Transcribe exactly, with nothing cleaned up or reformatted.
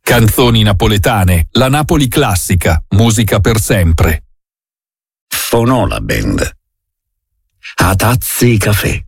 Canzoni napoletane, la Napoli classica, musica per sempre. Fonò la band. A Tazzi Café.